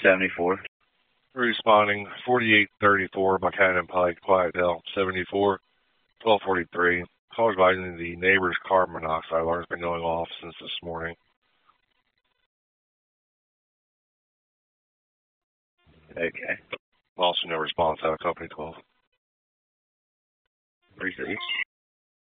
74. Responding 4834 Buchanan Pike, Quietdale, 74, 1243. Call advising the neighbor's carbon monoxide alarm has been going off since this morning. Okay. Also no response out of Company 12. Appreciate you.